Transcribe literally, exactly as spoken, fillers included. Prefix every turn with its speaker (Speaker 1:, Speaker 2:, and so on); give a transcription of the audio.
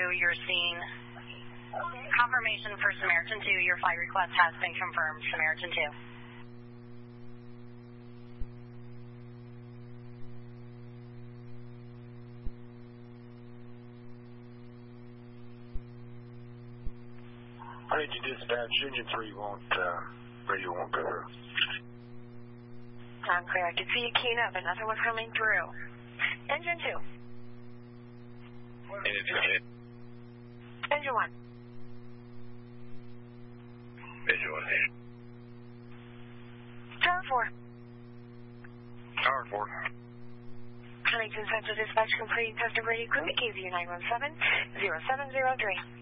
Speaker 1: you're seeing confirmation for Samaritan two. Your flight request has been confirmed, Samaritan two.
Speaker 2: I need you dispatch. Engine three won't, uh, radio won't go through.
Speaker 3: I'm clear. I can see you keying up. Another one coming through. Engine two.
Speaker 4: Engine two.
Speaker 3: Engine one.
Speaker 4: Engine one.
Speaker 3: Tower four.
Speaker 4: Tower four.
Speaker 3: Huntington Central Dispatch complete. Customer ready equipment. K Z nine one seven zero seven zero three.